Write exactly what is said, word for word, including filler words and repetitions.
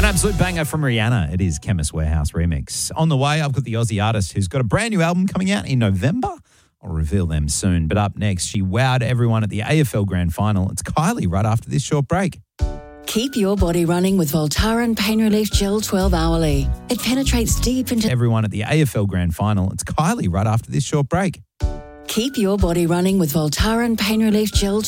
An absolute banger from Rihanna. It is Chemist Warehouse remix. On the way, I've got the Aussie artist who's got a brand new album coming out in November. I'll reveal them soon. But up next, she wowed everyone at the A F L Grand Final. It's Kylie right after this short break. Keep your body running with Voltaren Pain Relief Gel twelve hourly. It penetrates deep into Everyone at the A F L Grand Final. It's Kylie right after this short break. Keep your body running with Voltaren Pain Relief Gel